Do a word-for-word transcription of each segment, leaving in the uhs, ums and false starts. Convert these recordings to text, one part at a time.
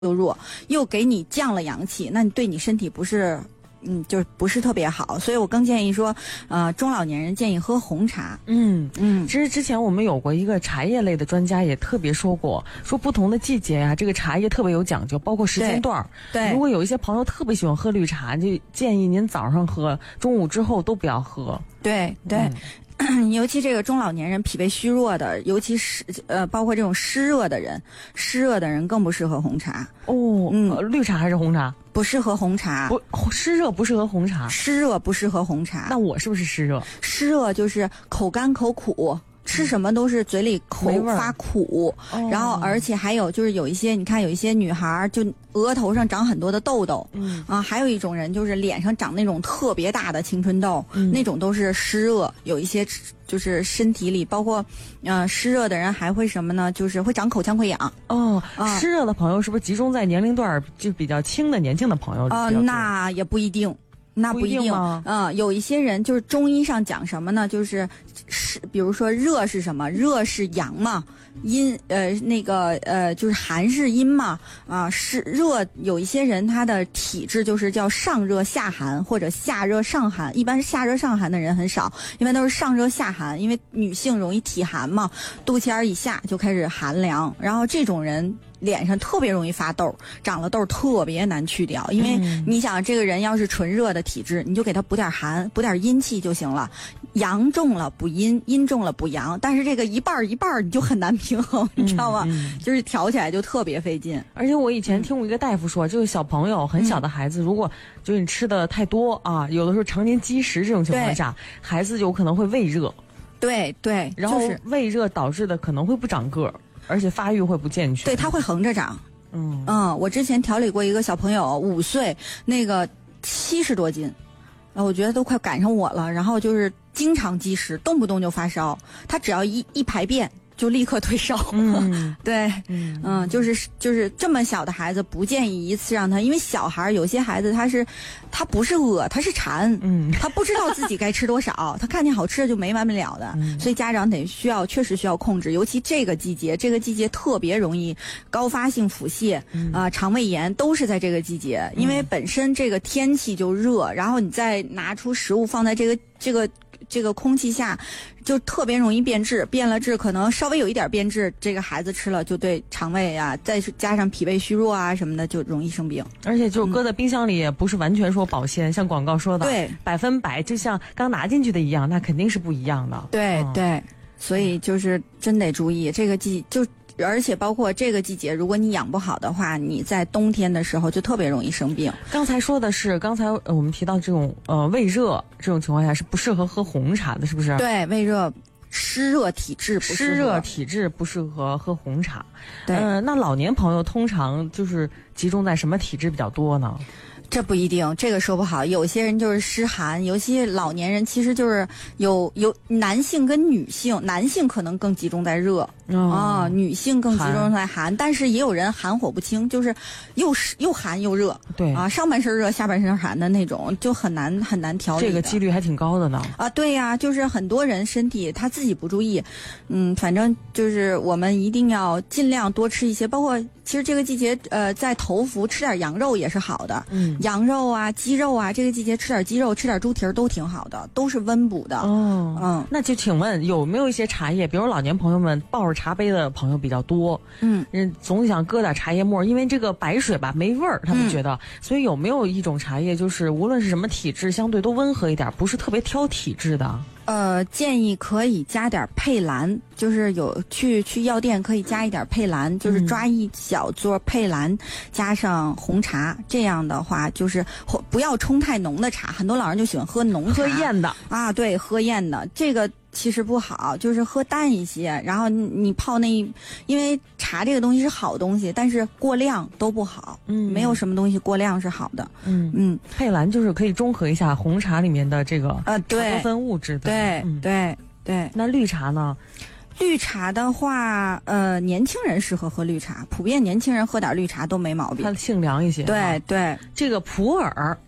又弱，又给你降了阳气，那你对你身体不是，嗯，就是不是特别好。所以我更建议说，呃，中老年人建议喝红茶。 嗯嗯，其实之前我们有过一个茶叶类的专家也特别说过，说不同的季节呀、啊，这个茶叶特别有讲究，包括时间段。 对，对， 如果有一些朋友特别喜欢喝绿茶，就建议您早上喝，中午之后都不要喝。 对对。嗯尤其这个中老年人脾胃虚弱的，尤其是呃，包括这种湿热的人，湿热的人更不适合红茶。 哦，嗯，呃、绿茶还是红茶？ 不适合红茶。 不，湿热不适合红茶。 湿热不适合红茶。 那我是不是湿热？ 湿热就是口干口苦。吃什么都是嘴里口发苦， 哦、 然后而且还有就是有一些你看有一些女孩就额头上长很多的痘痘， 嗯啊，还有一种人就是脸上长那种特别大的青春痘， 嗯、 那种都是湿热。有一些就是身体里包括，呃，湿热的人还会什么呢？就是会长口腔溃疡。 哦， 啊、 湿热的朋友是不是集中在年龄段就比较轻的年轻的朋友？ 啊、呃，那也不一定。那不一定啊、 嗯，有一些人就是中医上讲什么呢？就是是，比如说热是什么？热是阳嘛，阴呃那个呃就是寒是阴嘛啊，是热。有一些人他的体质就是叫上热下寒或者下热上寒，一般是下热上寒的人很少，一般都是上热下寒，因为女性容易体寒嘛，肚脐眼以下就开始寒凉，然后这种人脸上特别容易发痘，长了痘特别难去掉，因为你想这个人要是纯热的体质，你就给他补点寒，补点阴气就行了。阳重了补阴，阴重了补阳，但是这个一半一半你就很难平衡，你知道吗？ 嗯嗯、 就是调起来就特别费劲。 而且我以前听过一个大夫说，就是小朋友很小的孩子，嗯、如果就是你吃的太多啊，有的时候常年积食这种情况下，孩子有可能会胃热。 对对， 然后胃热导致的可能会不长个儿。而且发育会不健全， 对，它会横着长。 嗯嗯，我之前调理过一个小朋友，五岁，那个七十多斤，我觉得都快赶上我了。然后就是经常积食，动不动就发烧，他只要一一排便就立刻退烧。 嗯， 对， 嗯嗯，就是就是这么小的孩子，不建议一次让他，因为小孩有些孩子他是他不是饿，他是馋， 嗯， 他不知道自己该吃多少，他看见好吃的就没完没了的， 嗯、 所以家长得需要确实需要控制，尤其这个季节，这个季节特别容易高发性腹泻啊、 嗯呃、肠胃炎都是在这个季节，因为本身这个天气就热，然后你再拿出食物放在这个这个。这个空气下就特别容易变质，变了质可能稍微有一点变质，这个孩子吃了就对肠胃啊，再加上脾胃虚弱啊什么的，就容易生病。 而且就搁在冰箱里也不是完全说保鲜，嗯、像广告说的， 对， 百分百就像刚拿进去的一样，那肯定是不一样的。 对、 嗯、 对，所以就是真得注意这个季就。而且包括这个季节，如果你养不好的话，你在冬天的时候就特别容易生病。 刚才说的是，刚才我们提到这种呃胃热这种情况下是不适合喝红茶的，是不是？ 对，胃热、湿热体质不适合， 湿热体质不适合喝红茶。 对， 嗯、呃，那老年朋友通常就是集中在什么体质比较多呢？ 这不一定，这个说不好。有些人就是湿寒，尤其老年人，其实就是有有男性跟女性，男性可能更集中在热。 哦、 啊，女性更集中在寒，但是也有人寒火不清，就是又湿又寒又热， 对啊，上半身热下半身寒的那种，就很难很难调理。 这个几率还挺高的呢。 啊，对呀、啊，就是很多人身体他自己不注意，嗯，反正就是我们一定要尽量多吃一些，包括其实这个季节，呃，在头伏吃点羊肉也是好的， 嗯， 羊肉啊、鸡肉啊，这个季节吃点鸡肉、吃点猪蹄儿都挺好的，都是温补的。 哦， 嗯， 那就请问有没有一些茶叶，比如老年朋友们抱着茶杯的朋友比较多， 嗯， 人总想搁点茶叶沫，因为这个白水吧没味儿，他们觉得，嗯、所以有没有一种茶叶，就是无论是什么体质，相对都温和一点，不是特别挑体质的？ 呃，建议可以加点佩兰，就是有去去药店可以加一点佩兰，就是抓一小撮佩兰，加上红茶，这样的话就是不要冲太浓的茶，很多老人就喜欢喝浓茶， 喝艳的啊，对，喝艳的这个。其实不好，就是喝淡一些，然后你泡那，因为茶这个东西是好东西，但是过量都不好， 嗯， 没有什么东西过量是好的， 嗯嗯，佩兰就是可以中和一下红茶里面的这个呃对多酚物质， 对对对对。 那绿茶呢？ 绿茶的话，呃，年轻人适合喝绿茶，普遍年轻人喝点绿茶都没毛病， 它性凉一些。 对对， 这个普洱。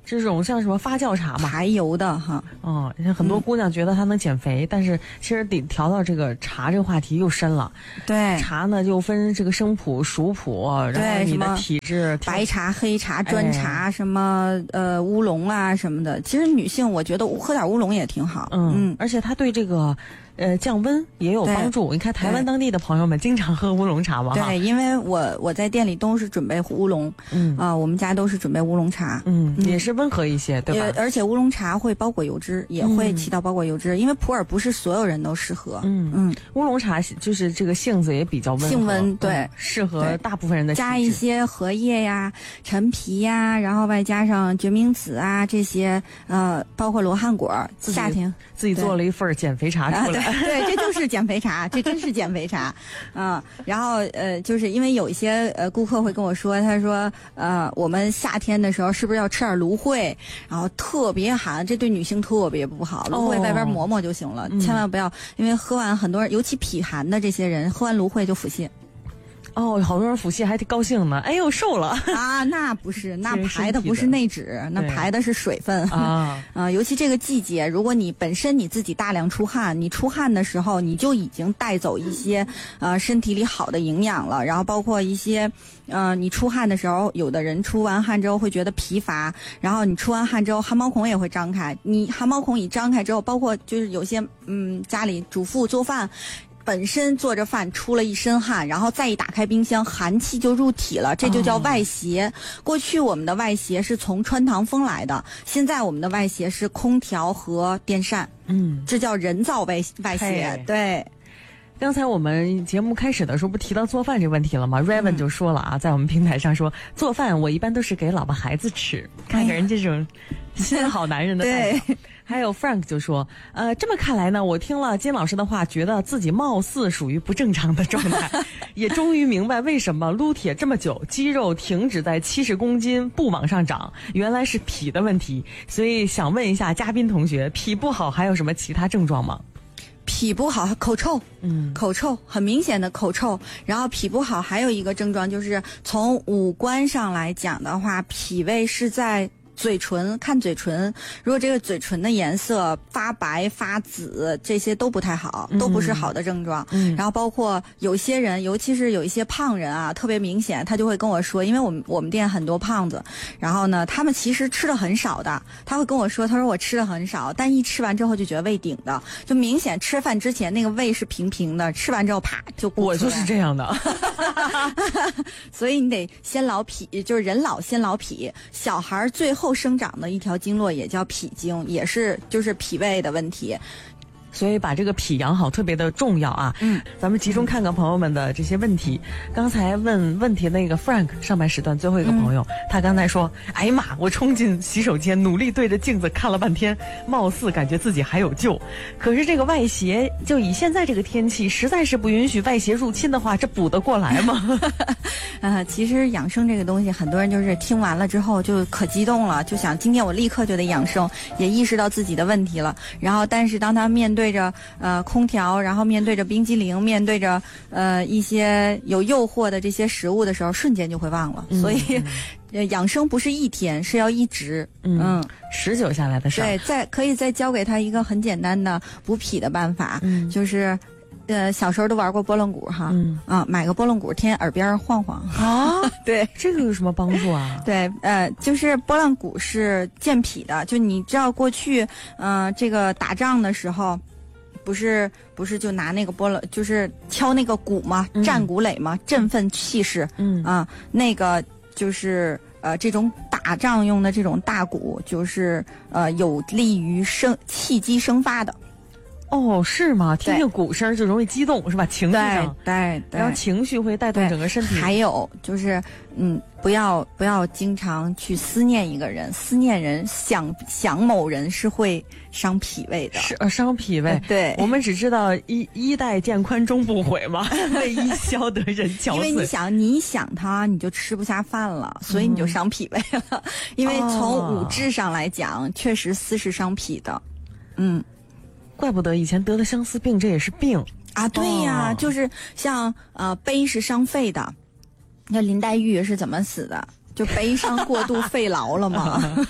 这种像什么发酵茶嘛， 排油的哈。 哦，很多姑娘觉得它能减肥，嗯、但是其实得调到这个茶这个话题又深了。 对， 茶呢就分这个生普、熟普，然后你的体质， 白茶、黑茶、砖茶，哎、什么呃乌龙啊什么的。其实女性我觉得喝点乌龙也挺好。 嗯，嗯而且它对这个。呃，降温也有帮助。你看台湾当地的朋友们经常喝乌龙茶嘛？ 对，因为我我在店里都是准备乌龙，嗯啊、呃，我们家都是准备乌龙茶， 嗯，嗯也是温和一些，对吧？ 而且乌龙茶会包裹油脂，也会起到包裹油脂，嗯、因为普洱不是所有人都适合。 嗯嗯，乌龙茶就是这个性子也比较温和， 性温对、嗯， 适合大部分人的体质。 加一些荷叶呀、陈皮呀，然后外加上决明子啊这些，呃，包括罗汉果，夏天自己做了一份减肥茶出来， 啊、对, 对，这就是。减肥茶，这真是减肥茶，嗯，然后呃，就是因为有一些呃顾客会跟我说，他说呃，我们夏天的时候是不是要吃点芦荟？然后特别寒，这对女性特别不好，芦荟外边磨磨就行了，哦、千万不要，因为喝完很多人，尤其脾寒的这些人，喝完芦荟就腹泻。 哦，好多人腹泻还挺高兴呢。哎呦，瘦了啊！那不是，那排的不是内酯，那排的是水分啊啊、呃！尤其这个季节，如果你本身你自己大量出汗，你出汗的时候，你就已经带走一些呃身体里好的营养了。然后包括一些呃，你出汗的时候，有的人出完汗之后会觉得疲乏，然后你出完汗之后，汗毛孔也会张开。你汗毛孔一张开之后，包括就是有些嗯家里主妇做饭。本身做着饭出了一身汗，然后再一打开冰箱，寒气就入体了，这就叫外邪。哦、过去我们的外邪是从穿堂风来的，现在我们的外邪是空调和电扇，嗯，这叫人造外外邪。对。 刚才我们节目开始的时候不提到做饭这个问题了吗 ？Raven 就说了啊，在我们平台上说做饭我一般都是给老婆孩子吃，看看人这种新好男人的代表。还有 Frank 就说，呃，这么看来呢，我听了金老师的话，觉得自己貌似属于不正常的状态，也终于明白为什么撸铁这么久，肌肉停止在七十公斤不往上涨，原来是脾的问题。所以想问一下嘉宾同学，脾不好还有什么其他症状吗？ 脾不好，口臭，嗯，口臭，很明显的口臭。然后脾不好还有一个症状，就是从五官上来讲的话，脾胃是在嘴唇，看嘴唇，如果这个嘴唇的颜色发白发紫，这些都不太好，都不是好的症状。嗯、然后包括有些人，尤其是有一些胖人啊，特别明显，他就会跟我说，因为我们我们店很多胖子，然后呢，他们其实吃的很少的，他会跟我说，他说我吃的很少，但一吃完之后就觉得胃顶的，就明显吃饭之前那个胃是平平的，吃完之后啪就鼓出来。 我就是这样的。 所以你得先老脾，就是人老先老脾，小孩最后生长的一条经络也叫脾经，也是就是脾胃的问题。 所以把这个脾养好特别的重要啊！嗯，咱们集中看看朋友们的这些问题。刚才问问题那个 Frank 上半时段最后一个朋友，嗯、他刚才说：“哎呀妈，我冲进洗手间，努力对着镜子看了半天，貌似感觉自己还有救。可是这个外邪，就以现在这个天气，实在是不允许外邪入侵的话，这补得过来吗？” 呃，其实养生这个东西，很多人就是听完了之后就可激动了，就想今天我立刻就得养生，也意识到自己的问题了。然后，但是当他面对对着呃空调，然后面对着冰激凌，面对着呃一些有诱惑的这些食物的时候，瞬间就会忘了。嗯、所以，呃，养生不是一天，是要一直，嗯，嗯持久下来的事儿。 对，再可以再教给他一个很简单的补脾的办法，嗯、就是。呃，小时候都玩过拨浪鼓哈，嗯啊，买个拨浪鼓，天天耳边晃晃啊。 对， 这个有什么帮助啊？ 对，呃，就是拨浪鼓是健脾的，就你知道过去，呃，这个打仗的时候，不是不是就拿那个拨浪，就是敲那个鼓嘛， 嗯、 战鼓擂嘛，振奋气势，嗯啊，那个就是呃这种打仗用的这种大鼓，就是呃有利于生气机生发的。 哦，是吗？听听鼓声就容易激动，是吧？情绪上， 对对， 然后情绪会带动整个身体。 还有就是，嗯，不要不要经常去思念一个人，思念人想想某人是会伤脾胃的， 是呃伤脾胃。 对， 我们只知道衣衣带渐宽终不悔嘛，为伊消得人憔悴。 因为你想，你想他，你就吃不下饭了，所以你就伤脾胃了。嗯、因为从五志上来讲，哦、确实思是伤脾的，嗯。 怪不得以前得了相思病，这也是病啊！对呀，哦、就是像呃，悲是伤肺的。那林黛玉是怎么死的？就悲伤过度肺痨了嘛。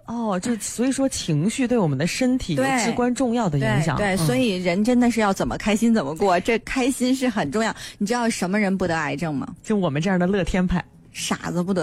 哦，就所以说情绪对我们的身体有至关重要的影响。 对，对嗯、 所以人真的是要怎么开心怎么过，这开心是很重要。你知道什么人不得癌症吗？ 就我们这样的乐天派。 傻子不得